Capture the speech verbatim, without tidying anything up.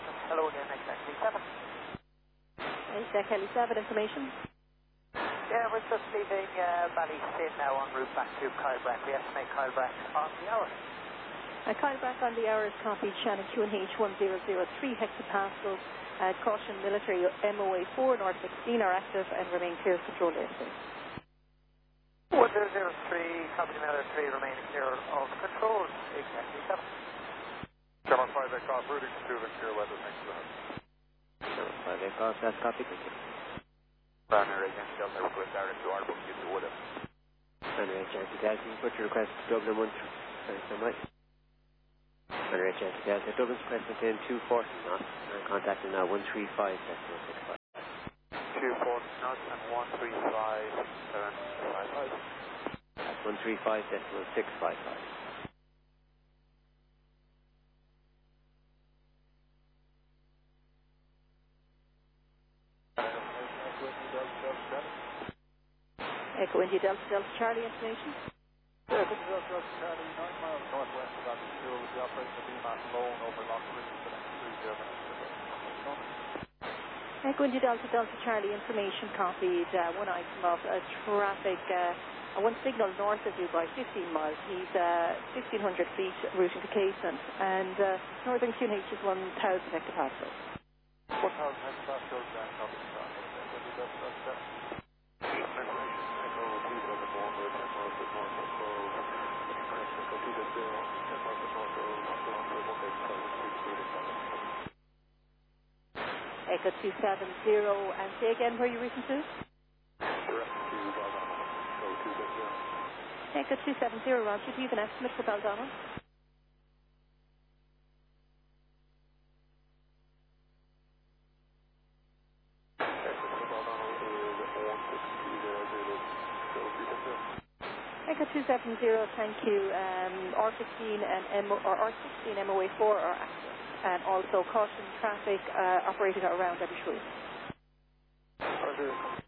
Texas. Hello again, exactly seven. Exec Heli seven, information. Yeah, we're just leaving uh, Ballystin now en route back to Kylebrack. We estimate Kylebrack on the hour. Uh, Kylebrack on the hour is copied, Shannon Q N H one zero zero three hectopascals. Uh, caution military M O A four, North sixteen are active and remain clear of control airspace. one zero zero three, copy military three, remaining clear of control. Exactly seven. German five aircraft routing to clear weather next to us. German five aircraft, that's copy. Primary against Delta request direct to Arbor, give the order. Primary H N C Delta, put your request to Dublin one three. Sorry, so much. Primary H N C Delta, Dublin's request in two forty knots, and contacting now one three five decimal six five. two forty knots and one three five seven five five. That's one three five decimal six five five. Echo India Delta Delta Charlie, information. Yeah, this is Delta Delta Charlie, nine miles northwest of Abbey School. We'll be operating the B MAX alone over Loch Ridge for the next three zero minutes. Echo India Delta Delta Charlie, information copied. Uh, one item of uh, traffic, uh, one signal north of you by fifteen miles. He's uh, fifteen hundred feet routing to Cason, and uh, northern Q N H is one thousand hectopascals. one thousand hectopascals and copy the traffic. Echo India Delta Delta Charlie. Information, Echo two seven one, we're ten miles to north of Grove. Echo two seven zero, ten miles to north of Grove, one eight seven six routing traffic. Echo two seven zero, and say again where you're routing to? Direct to Baldonnel, Echo two seven zero. Echo two seven zero, Roger. Do you have an estimate for Baldonnel? Echo two seven zero, thank you. Um, R fifteen and M O, or R sixteen M O A four are active, and also caution traffic uh, operating around Abbey Schroeder. Roger.